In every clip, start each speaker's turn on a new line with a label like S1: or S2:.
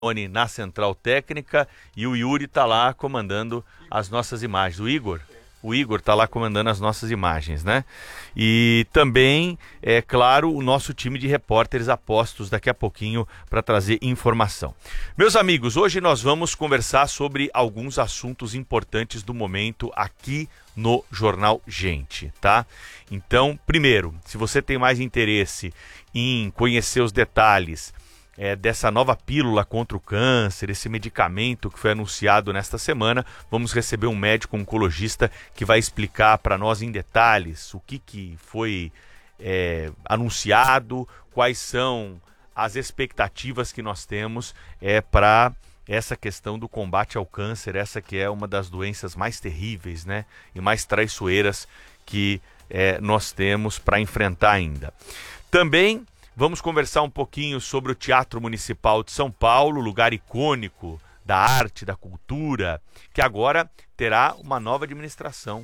S1: na central técnica e o Yuri está lá comandando as nossas imagens. O Igor está lá comandando as nossas imagens, né? E também, é claro, o nosso time de repórteres apostos daqui a pouquinho para trazer informação. Meus amigos, hoje nós vamos conversar sobre alguns assuntos importantes do momento aqui no Jornal Gente, tá? Então, primeiro, se você tem mais interesse em conhecer os detalhes dessa nova pílula contra o câncer, esse medicamento que foi anunciado nesta semana, vamos receber um médico oncologista que vai explicar para nós em detalhes o que foi anunciado, quais são as expectativas que nós temos para essa questão do combate ao câncer, essa que é uma das doenças mais terríveis, né, e mais traiçoeiras que nós temos para enfrentar ainda. Também vamos conversar um pouquinho sobre o Teatro Municipal de São Paulo, lugar icônico da arte, da cultura, que agora terá uma nova administração.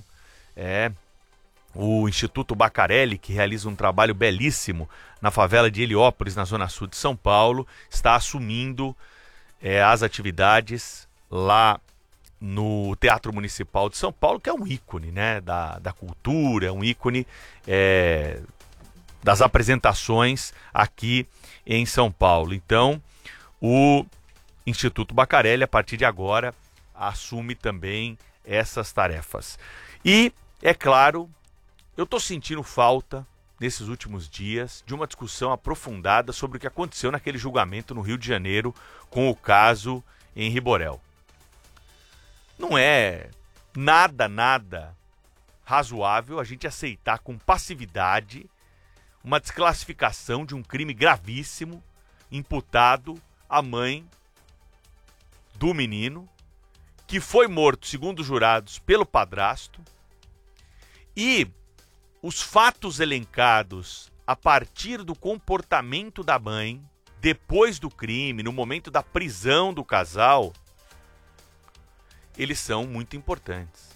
S1: O Instituto Bacarelli, que realiza um trabalho belíssimo na favela de Heliópolis, na zona sul de São Paulo, está assumindo as atividades lá no Teatro Municipal de São Paulo, que é um ícone, né, da cultura, um ícone das apresentações aqui em São Paulo. Então, o Instituto Bacarelli, a partir de agora, assume também essas tarefas. E, é claro, eu estou sentindo falta, nesses últimos dias, de uma discussão aprofundada sobre o que aconteceu naquele julgamento no Rio de Janeiro com o caso Henri Borel. Não é nada razoável a gente aceitar com passividade uma desclassificação de um crime gravíssimo imputado à mãe do menino, que foi morto, segundo os jurados, pelo padrasto, e os fatos elencados a partir do comportamento da mãe, depois do crime, no momento da prisão do casal, eles são muito importantes.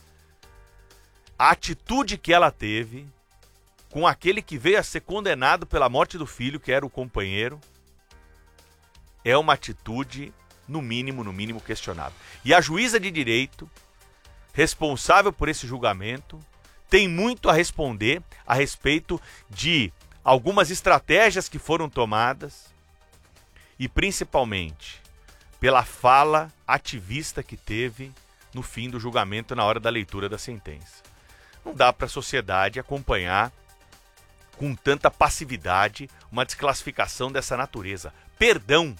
S1: A atitude que ela teve com aquele que veio a ser condenado pela morte do filho, que era o companheiro, é uma atitude, no mínimo questionável. E a juíza de direito, responsável por esse julgamento, tem muito a responder a respeito de algumas estratégias que foram tomadas e, principalmente, pela fala ativista que teve no fim do julgamento, na hora da leitura da sentença. Não dá para a sociedade acompanhar com tanta passividade uma desclassificação dessa natureza. Perdão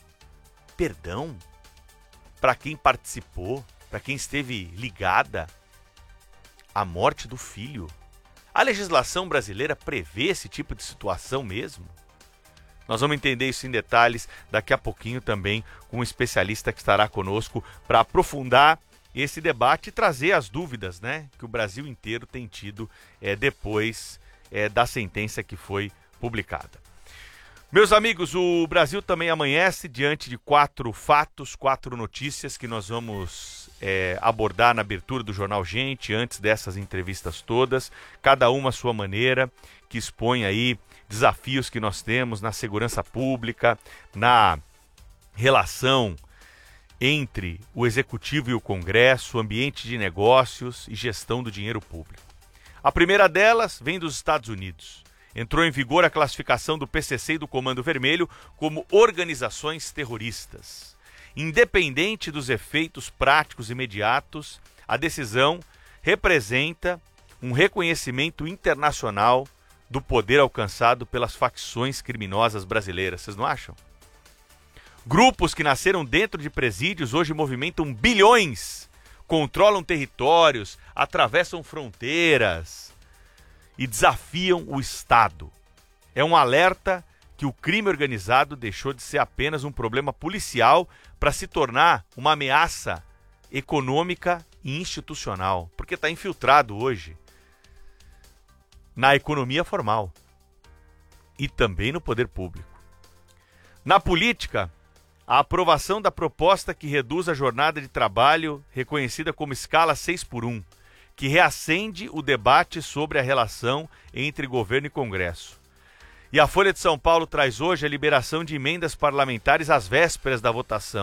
S1: para quem participou, para quem esteve ligada à morte do filho. A legislação brasileira prevê esse tipo de situação mesmo? Nós vamos entender isso em detalhes daqui a pouquinho também com um especialista que estará conosco para aprofundar esse debate e trazer as dúvidas, né, que o Brasil inteiro tem tido depois da sentença que foi publicada. Meus amigos, o Brasil também amanhece diante de 4 fatos, 4 notícias que nós vamos abordar na abertura do Jornal Gente, antes dessas entrevistas todas, cada uma à sua maneira, que expõe aí desafios que nós temos na segurança pública, na relação entre o Executivo e o Congresso, ambiente de negócios e gestão do dinheiro público. A primeira delas vem dos Estados Unidos. Entrou em vigor a classificação do PCC e do Comando Vermelho como organizações terroristas. Independente dos efeitos práticos imediatos, a decisão representa um reconhecimento internacional do poder alcançado pelas facções criminosas brasileiras. Vocês não acham? Grupos que nasceram dentro de presídios hoje movimentam bilhões, controlam territórios, atravessam fronteiras e desafiam o Estado. É um alerta que o crime organizado deixou de ser apenas um problema policial para se tornar uma ameaça econômica e institucional, porque está infiltrado hoje na economia formal e também no poder público. Na política, a aprovação da proposta que reduz a jornada de trabalho, reconhecida como escala 6x1, que reacende o debate sobre a relação entre governo e Congresso. E a Folha de São Paulo traz hoje a liberação de emendas parlamentares às vésperas da votação.